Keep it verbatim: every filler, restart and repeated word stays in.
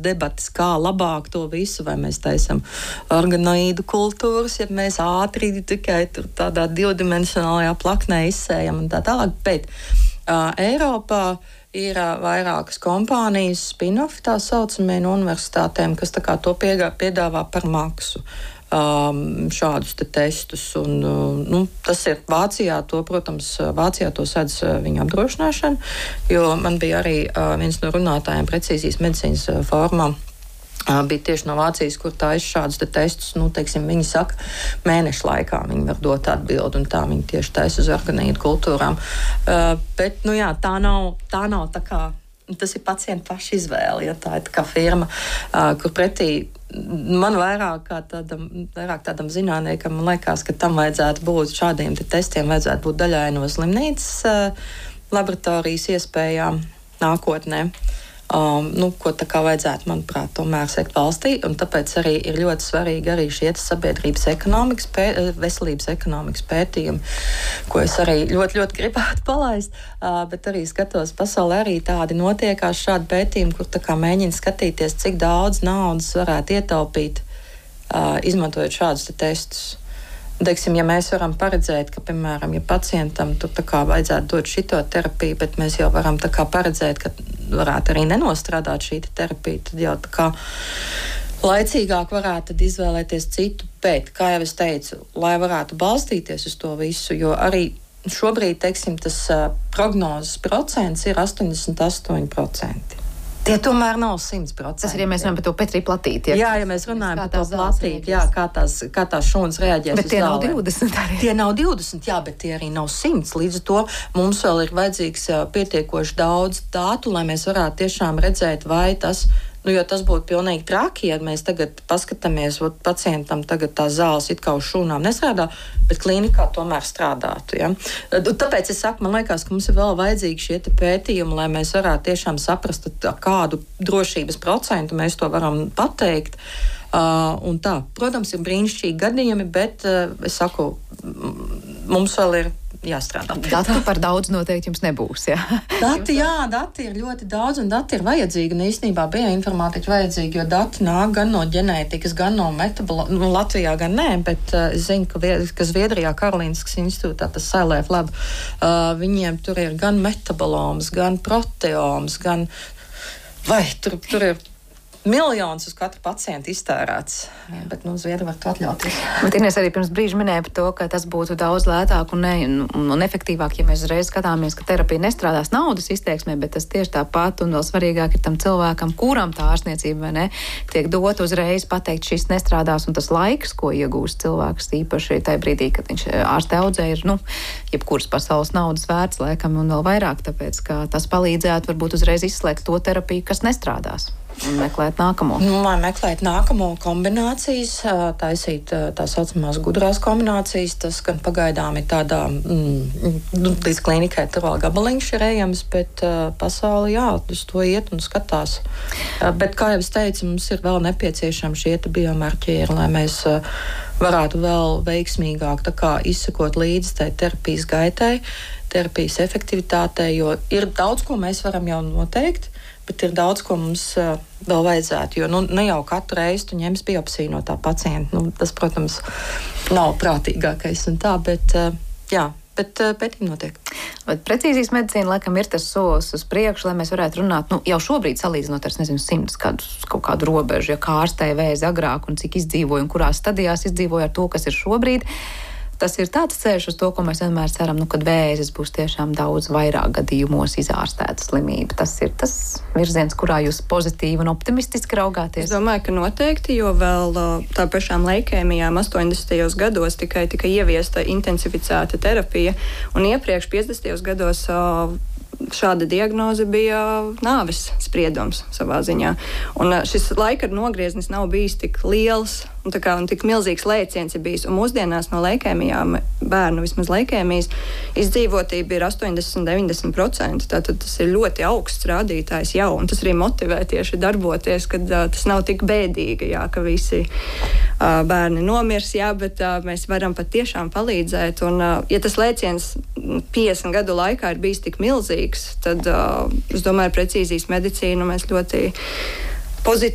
debatas, kā labāk to visu, vai mēs taisam organoīdu kultūras, ja mēs ātri tikai tur tādā divdimensionālajā plaknē izsējam un tā tālāk. Bet uh, Eiropā ir uh, vairākas kompānijas, spin-off tā saucamie no universitātēm, kas tā kā to piegā, piedāvā par maksu. Um, šādus te testus. Un, uh, nu, tas ir Vācijā, to, protams, Vācijā to sedz uh, viņa apdrošināšana, jo man bija arī uh, viens no runātājiem precīzijas medicīnas uh, formā. Uh, bija tieši no Vācijas, kur tā ir šādus te testus, nu, teiksim, viņi saka, mēnešu laikā viņi var dot atbildi, un tā viņi tieši taisa uz organīdu kultūrām. Uh, bet, nu jā, tā nav, tā nav tā kā, tas ir pacienta paša izvēle, ja tā ir tā kā firma, uh, kur pretī man vairāk kā tādam, vairāk tādam zinātniekam, man liekas, ka tam vajadzētu būt šādiem te testiem, vajadzētu būt daļai no slimnīcas uh, laboratorijas iespējām nākotnē. Um, nu, ko tā kā vajadzētu, manuprāt, tomēr sekt valstī, un tāpēc arī ir ļoti svarīgi arī šie sabiedrības ekonomikas, pē, veselības ekonomikas pētījumi, ko es arī ļoti, ļoti gribētu palaist, uh, bet arī skatos pasaulē arī tādi notiekās šādi pētījumi, kur tā kā mēģina skatīties, cik daudz naudas varētu ietaupīt, uh, izmantojot šādus te testus. Teiksim, ja mēs varam paredzēt, ka, piemēram, ja pacientam tur tā kā vajadzētu dot šito terapiju, bet mēs jau varam tā kā paredzēt, ka varētu arī nenostrādāt šī terapija, tad jau tā kā laicīgāk varētu tad izvēlēties citu. Bet, kā jau es teicu, lai varētu balstīties uz to visu, jo arī šobrīd, teiksim, tas uh, prognozes procents ir astoņdesmit astoņi procenti. Tie tomēr nav simts procenti. Tas ir, ja mēs runājam par to Petri platīti. Ja? Jā, ja mēs runājam par to platīti, jā, kā tās, kā tās šūnas reaģēs. Bet tie nav divdesmit arī. Tie nav divdesmit, jā, bet tie arī nav simts. Līdz ar to mums vēl ir vajadzīgs pietiekoši daudz datu, lai mēs varētu tiešām redzēt, vai tas, nu, jo tas būtu pilnīgi traki, ja mēs tagad paskatāmies, ot, pacientam tagad tās zāles it kā uz šūnām nestrādā, bet klīnikā tomēr strādātu. Ja? Tāpēc es saku, man liekas, ka mums ir vēl vajadzīgi šie pētījumi, lai mēs varētu tiešām saprast, kādu drošības procentu mēs to varam pateikt. Uh, un tā, protams, ir brīnišķīgi gadījumi, bet uh, es saku, mums vēl ir jāstrādā. Datu par daudz noteikti jums nebūs, jā? Dati, jā, dati ir ļoti daudz, un dati ir vajadzīgi, un īstenībā bioinformātika vajadzīgi, jo dati nāk gan no ģenētikas, gan no metabolo... Nu, Latvijā gan nē, bet uh, es zinu, ka, ka Zviedrijā Karolīnskas institūtā, tas Sailēf Lab, uh, viņiem tur ir gan metaboloms, gan proteoms, gan... Vai, tur, tur ir miljons uz katru pacientu iztērēts, bet, nu, Zviedri var to atļauties. Bet Inês arī pirms brīža minēja par to, ka tas būtu daudz lētāk un, ne, un, un efektīvāk, ja mēs uzreiz skatāmies, ka terapija nestrādās naudas izteiksmē, bet tas tieši tāpat, un vēl svarīgāk ir tam cilvēkam, kuram tā ārstniecība, vai ne, tiek dot uzreiz pateikt, šis nestrādās, un tas laiks, ko iegūst cilvēks, īpaši tajā brīdī, kad viņš ārste audzē, ir, nu, jebkuras pasaules naudas vērts, laikam, un vēl vairāk, tāpēc, ka tas palīdzētu varbūt uzreiz izslēgt to terapiju, kas nestrādās. Un meklēt nākamo. Nu, lai meklēt nākamo kombinācijas, taisīt tā saucamās gudrās kombinācijas, tas gan pagaidām ir tādā, mm, līdz klīnikai tur vēl gabaliņš ir ejams, bet uh, pasauli, jā, uz to iet un skatās. Uh, bet, kā jau es teicu, mums ir vēl nepieciešami šie biomarķieri, lai mēs uh, varētu vēl veiksmīgāk tā kā izsekot līdzi tai terapijas gaitai, terapijas efektivitātei, jo ir daudz, ko mēs varam jau noteikt, bet ir daudz, ko mums uh, vēl vajadzētu, jo nu, ne jau katru reizi tu ņems biopsiju no tā pacienta. Nu, tas, protams, nav prātīgākais un tā, bet uh, jā, bet uh, pētījumi notiek. Bet precīzijas medicīna, laikam, ir tas solis uz priekšu, lai mēs varētu runāt, nu, jau šobrīd salīdzinot ar, nezinu, simts kādu, kaut kādu robežu, ja kā ārstēja vēzi agrāk un cik izdzīvoja un kurās stadijās izdzīvoja ar to, kas ir šobrīd. Tas ir tāds ceļš uz to, ko mēs vienmēr ceram, nu, kad vēzis būs tiešām daudz vairāk gadījumos izārstēta slimība. Tas ir tas virziens, kurā jūs pozitīvi un optimistiski raugāties? Es domāju, ka noteikti, jo vēl tā pašām leikēmijām astoņdesmitajos gados tikai tika ieviesta intensificēta terapija, un iepriekš piecdesmitajos gados šāda diagnoze bija nāves spriedums savā ziņā. Un šis laika nogrieznis nav bijis tik liels un, kā, un tik milzīgs lēciens ir bijis. Un mūsdienās no leikēmijām, bērnu vismaz leikēmijas, izdzīvotība ir astoņdesmit līdz deviņdesmit procenti. Tātad tas ir ļoti augsts rādītājs jau, un tas arī motivē tieši darboties, kad uh, tas nav tik bēdīgi, jā, ka visi uh, bērni nomirs, jā, bet uh, mēs varam pat tiešām palīdzēt. Un, uh, ja tas lēciens piecdesmit gadu laikā ir bijis tik milzīgs, tad, uh, es domāju, precīzijas medicīnu mēs ļoti pozitīvi